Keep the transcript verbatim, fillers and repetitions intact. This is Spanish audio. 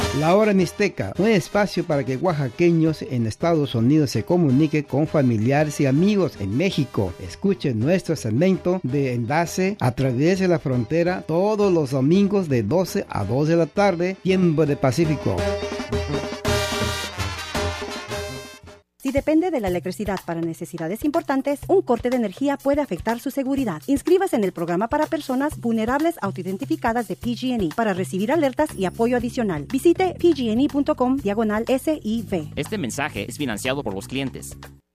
La Hora Mixteca, un espacio para que oaxaqueños en Estados Unidos se comuniquen con familiares y amigos en México. Escuchen nuestro segmento de enlace a través de la frontera todos los domingos de doce a dos de la tarde, tiempo de Pacífico. Si depende de la electricidad para necesidades importantes, un corte de energía puede afectar su seguridad. Inscríbase en el programa para personas vulnerables autoidentificadas de P G and E para recibir alertas y apoyo adicional. Visite pg and e punto com diagonal S I V. Este mensaje es financiado por los clientes.